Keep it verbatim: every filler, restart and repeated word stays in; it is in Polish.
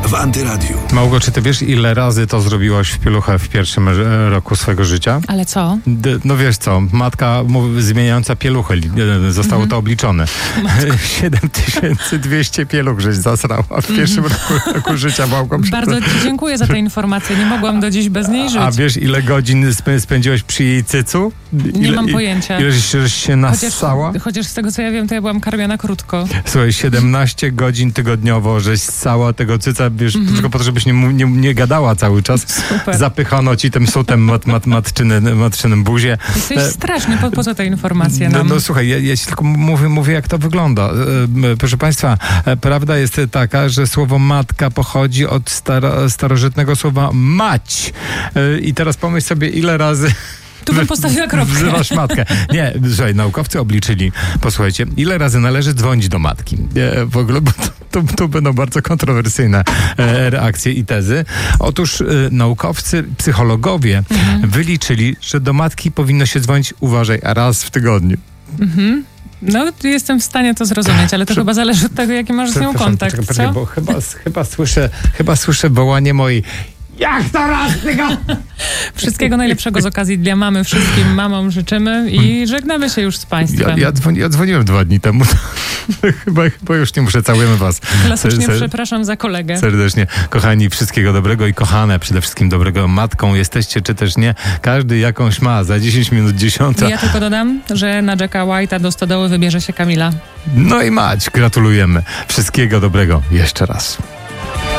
w Antyradiu. Małgo, czy ty wiesz, ile razy to zrobiłaś w pieluchę w pierwszym roku swojego życia? Ale co? D- no wiesz co, matka mówi, zmieniająca pieluchę, zostało mm-hmm. to obliczone. siedem tysięcy dwieście pieluch żeś zasrała w pierwszym mm-hmm. roku, roku życia, Małgo. Bardzo ci dziękuję za tę informację. Nie mogłam do dziś bez niej żyć. A wiesz, ile godzin sp- spędziłeś przy jej cycu? Ile, Nie mam pojęcia. Ile żeś się nassała? Chociaż, chociaż z tego, co ja wiem, to ja byłam karmiona krótko. Słuchaj, siedemnaście godzin tygodniowo, żeś ssała tego cyca, wiesz, mm-hmm. tylko po to, żebyś nie, nie, nie gadała cały czas. Super. Zapychano ci tym sutem mat, mat, matczynym, matczynym buzie. Jesteś e, straszny, po, po co te informacje no, nam? no słuchaj, ja, ja tylko mówię, mówię, jak to wygląda. E, proszę państwa, e, prawda jest taka, że słowo matka pochodzi od staro, starożytnego słowa mać. E, I teraz pomyśl sobie, ile razy... Tu bym postawiła kropkę. Wzywasz matkę. Nie, słuchaj, naukowcy obliczyli, posłuchajcie, ile razy należy dzwonić do matki. E, w ogóle, bo to, to, to będą bardzo kontrowersyjne e, reakcje i tezy. Otóż e, naukowcy, psychologowie mhm. wyliczyli, że do matki powinno się dzwonić, uważaj, raz w tygodniu. Mhm. No, jestem w stanie to zrozumieć, ale to Prze- chyba zależy od tego, jaki masz z nią kontakt, czekaj, co? Czekaj, bo chyba, chyba, słyszę, chyba słyszę wołanie mojej. Jak to raz tego? Wszystkiego najlepszego z okazji Dnia Mamy. Wszystkim mamom życzymy i żegnamy się już z państwem. Ja, ja, dzwoni, ja dzwoniłem dwa dni temu. chyba, chyba już nie muszę. Całujemy was. Klasycznie ser, przepraszam za kolegę. Serdecznie. Kochani, wszystkiego dobrego i kochane przede wszystkim dobrego matką jesteście, czy też nie. Każdy jakąś ma. Za dziesięć minut dziesiąta. Ja tylko dodam, że na Jacka White'a do stodoły wybierze się Kamila. No i mać. Gratulujemy. Wszystkiego dobrego jeszcze raz.